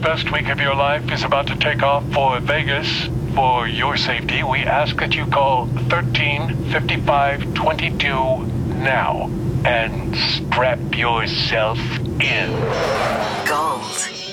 best week of your life is about to take off for Vegas. For your safety, we ask that you call 135522 now and strap yourself in. Gold